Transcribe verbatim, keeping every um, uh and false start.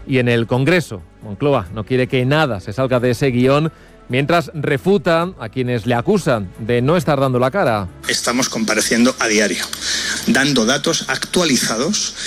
y en el Congreso. Moncloa no quiere que nada se salga de ese guión, mientras refuta a quienes le acusan de no estar dando la cara. Estamos compareciendo a diario, dando datos actualizados